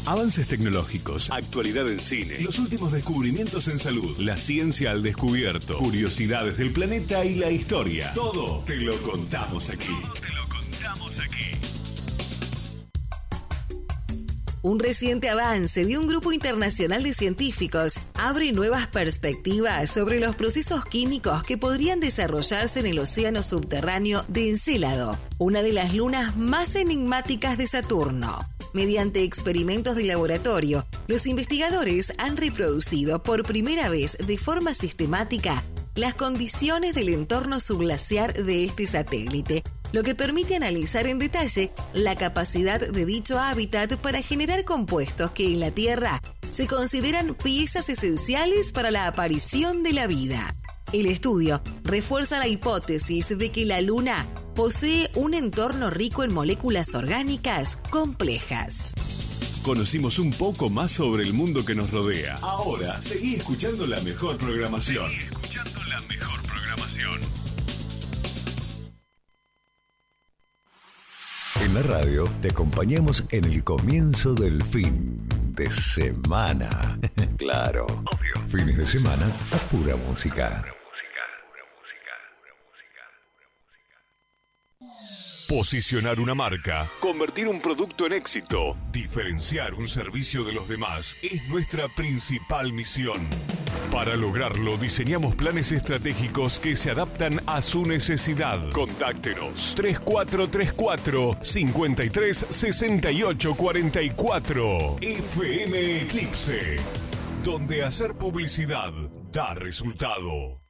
Avances tecnológicos, actualidad en cine, los últimos descubrimientos en salud, la ciencia al descubierto, curiosidades del planeta y la historia. Todo te lo contamos aquí. Un reciente avance de un grupo internacional de científicos abre nuevas perspectivas sobre los procesos químicos que podrían desarrollarse en el océano subterráneo de Encélado, una de las lunas más enigmáticas de Saturno. Mediante experimentos de laboratorio, los investigadores han reproducido por primera vez de forma sistemática las condiciones del entorno subglaciar de este satélite, lo que permite analizar en detalle la capacidad de dicho hábitat para generar compuestos que en la Tierra se consideran piezas esenciales para la aparición de la vida. El estudio refuerza la hipótesis de que la Luna posee un entorno rico en moléculas orgánicas complejas. Conocimos un poco más sobre el mundo que nos rodea. Ahora, seguí escuchando la mejor programación. En la radio te acompañamos en el comienzo del fin de semana. Claro, obvio. Fines de semana a pura música. Posicionar una marca, convertir un producto en éxito, diferenciar un servicio de los demás es nuestra principal misión. Para lograrlo, diseñamos planes estratégicos que se adaptan a su necesidad. Contáctenos 3434 53 68 44 FM Eclipse, donde hacer publicidad da resultado.